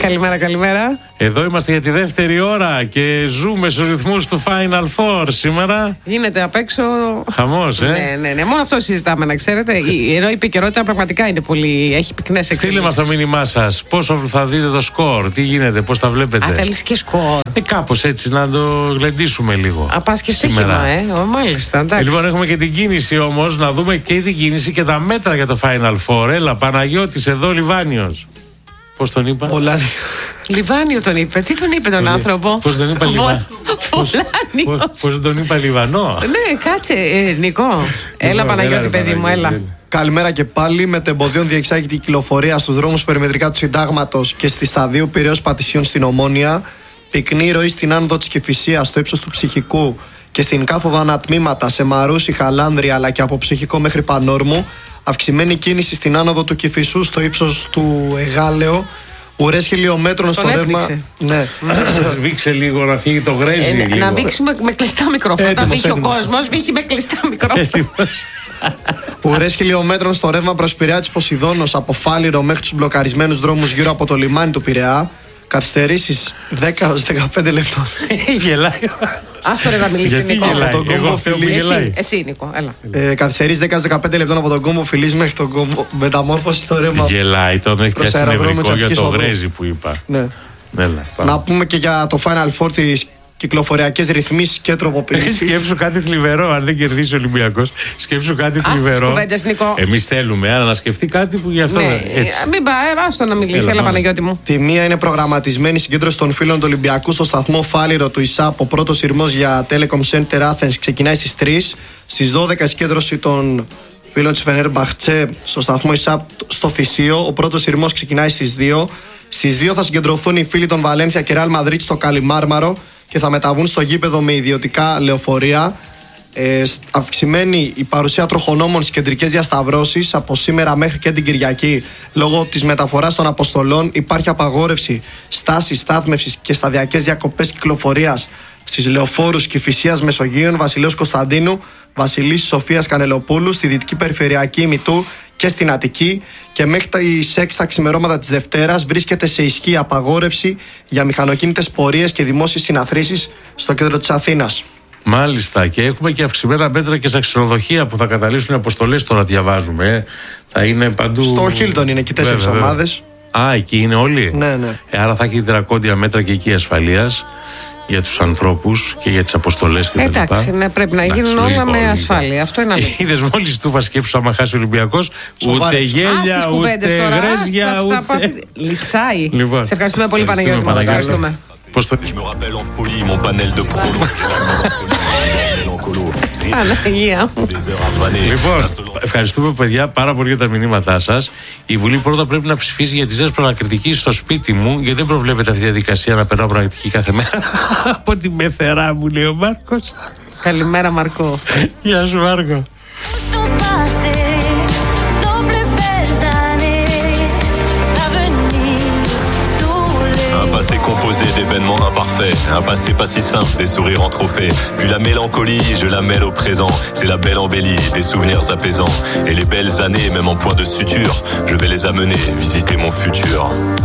Καλημέρα, καλημέρα. Εδώ είμαστε για τη δεύτερη ώρα και ζούμε στους ρυθμούς του Final Four σήμερα. Γίνεται απ' έξω. Χαμός, Ναι. Μόνο αυτό συζητάμε, να ξέρετε. Ενώ η επικαιρότητα πραγματικά είναι πολύ. Έχει πυκνές εξελίξεις. Στείλτε μας το μήνυμά σας. Πόσο θα δείτε το σκορ, τι γίνεται, πώς τα βλέπετε. Θέλεις και σκορ. Κάπως έτσι να το γλεντήσουμε λίγο. Πας και στοίχημα, μάλιστα. Εντάξει. Λοιπόν, έχουμε και την κίνηση όμως, να δούμε και την κίνηση και τα μέτρα για το Final Four. Έλα, Παναγιώτης εδώ, Λιβάνιος. Πώς τον είπα? Λιβάνιο τον είπε. Τι τον είπε τον άνθρωπο? Πώς τον είπα Λιβάνιο? Πώς τον είπα Λιβανό? Ναι, κάτσε, Νικό. Έλα, Παναγιώτη, παιδί μου, έλα. Καλημέρα και πάλι. Με τεμποδίων διεξάγεται η κυκλοφορία στους δρόμους περιμετρικά του Συντάγματος και στη σταδίου Πειραιώς Πατησίων στην Ομόνια. Πυκνή ροή στην άνοδο της Κηφισίας στο ύψος του Ψυχικού και στην κάφοβα ανατμήματα σε Μαρούσι, Χαλάνδρεια αλλά και από Ψυχικό μέχρι Πανόρμου. Αυξημένη κίνηση στην άνοδο του Κηφισού στο ύψος του Εγάλεο. Ουρές χιλιόμετρων στο ρεύμα. Ναι. Βήξε λίγο να φύγει το γρέζι. Να βήξουμε με κλειστά μικρόφωνα. Όταν βήχει ο κόσμος, βήχει με κλειστά μικρόφωνα. Ουρές χιλιόμετρων στο ρεύμα προς Πειραιά της Ποσειδώνος από Φάληρο μέχρι τους μπλοκαρισμένους δρόμους γύρω από το λιμάνι του Πειραιά. Καθυστερήσεις 10-15 λεπτών. Γελάει. Άστο ρε να μιλήσει, Νικό. Εσύ, Νικό, έλα. Καθυστερήσεις 10-15 λεπτών από τον κόμβο Φιλής μέχρι τον κόμβο Μεταμόρφωση στο ρεύμα. Γελάει, τον έχει πιάσει νευρικό για το γρέζι που είπα. Ναι. Να πούμε και για το Final Four τις κυκλοφοριακές ρυθμίσεις και τροποποιήσεις. Σκέψου κάτι θλιβερό, αν δεν κερδίσει ο Ολυμπιακός. Σκέψου κάτι θλιβερό. Εμείς θέλουμε, αλλά να σκεφτεί κάτι που γι' αυτό. Ναι, μην άστο να μιλήσει, έλα Παναγιώτη μου. Τη μία είναι προγραμματισμένη συγκέντρωση των φίλων του Ολυμπιακού στο σταθμό Φάληρο του ΙΣΑΠ. Ο πρώτος σειρμός για Telecom Center Athens ξεκινάει στις 3. Στις 12 η συγκέντρωση των φίλων της Φενέρμπαχτσε στο σταθμό ΙΣΑΠ στο Θησίο. Ο πρώτος σειρμός ξεκινάει στις 2. Στις 2 θα συγκεντρωθούν οι φίλοι των Βαλένθια και Ρεάλ Μαδρίτ στο Καλιμάρμαρο και θα μεταβούν στο γήπεδο με ιδιωτικά λεωφορεία. Αυξημένη η παρουσία τροχονόμων στις κεντρικές διασταυρώσεις από σήμερα μέχρι και την Κυριακή λόγω της μεταφοράς των αποστολών. Υπάρχει απαγόρευση στάσης, στάθμευσης και σταδιακές διακοπές κυκλοφορίας στις λεωφόρους Κηφισίας Μεσογείων, Βασιλέως Κωνσταντίνου, Βασιλής Σοφίας Κανελοπούλου, στη Δυτική Περιφερειακή Ημιτού και στην Αττική. Και μέχρι τις 6 τα ξημερώματα της Δευτέρας βρίσκεται σε ισχύ απαγόρευση για μηχανοκίνητες πορείες και δημόσιες συναθρήσεις στο κέντρο της Αθήνας. Μάλιστα, και έχουμε και αυξημένα μέτρα και στα ξενοδοχεία που θα καταλύσουν οι αποστολές. Τώρα διαβάζουμε. Θα είναι παντού. Στο Χίλτον είναι και 4 ομάδες. Εκεί είναι όλοι. Ναι. Άρα θα έχει δρακόντια μέτρα και εκεί ασφαλείας για τους ανθρώπους και για τις αποστολές και τα λοιπά. Εντάξει, ναι, πρέπει να γίνουν όλα με ασφάλεια. Αυτό είναι αλήθεια. Είδες μόλις του σκέψου άμα χάσει ο Ολυμπιακός, ούτε γέλια, ούτε γρέζια, ούτε. Λυσάει. Λοιπόν, σε ευχαριστούμε πολύ, Παναγιώτη. Μας ευχαριστούμε. Πώς το Παναγία μου. Λοιπόν, ευχαριστούμε παιδιά πάρα πολύ για τα μηνύματά σας. Η Βουλή πρώτα πρέπει να ψηφίσει για τις ζέσπρα προκριτική στο σπίτι μου, γιατί δεν προβλέπεται αυτή η διαδικασία να περνάω πρακτική κάθε μέρα. Από τη μεθερά μου, λέει ο Μάρκος. Καλημέρα, Μαρκό. Γεια σου, Μάρκο. Un passé composé d'événements imparfaits, un passé pas si simple, des sourires en trophée. Puis la mélancolie, je la mêle au présent. C'est la belle embellie, des souvenirs apaisants. Et les belles années, même en point de suture, je vais les amener visiter mon futur.